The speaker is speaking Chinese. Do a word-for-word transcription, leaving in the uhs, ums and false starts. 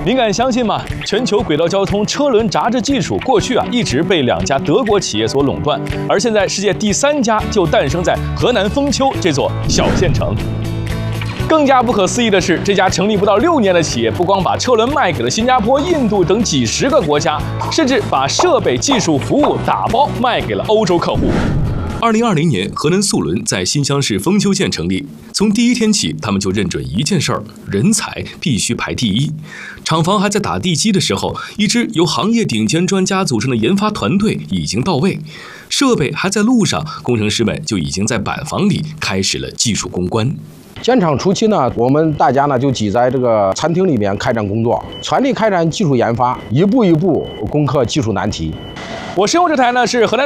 您敢相信吗？全球轨道交通车轮闸制技术过去啊一直被两家德国企业所垄断，而现在世界第三家就诞生在河南封丘这座小县城。更加不可思议的是，这家成立不到六年的企业，不光把车轮卖给了新加坡、印度等几十个国家，甚至把设备、技术、服务打包卖给了欧洲客户。二零二零年，河南速轮在新乡市封丘县成立。从第一天起，他们就认准一件事儿：人才必须排第一。厂房还在打地基的时候，一支由行业顶尖专家组成的研发团队已经到位，设备还在路上，工程师们就已经在板房里开始了技术攻关。 建厂初期呢，我们大家呢就挤在这个餐厅里面开展工作，全力开展技术研发，一步一步攻克技术难题。 我身后这台呢是河南